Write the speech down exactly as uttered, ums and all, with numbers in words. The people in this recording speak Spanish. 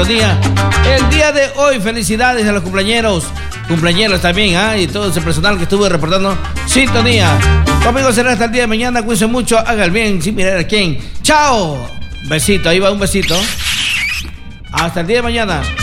Día. El día de hoy, felicidades a los cumpleañeros, cumpleañeros también, ¿ah? Y todo ese personal que estuvo reportando sintonía. Conmigo será hasta el día de mañana, cuídense mucho, haga el bien sin mirar a quién. ¡Chao! Besito, ahí va un besito. Hasta el día de mañana.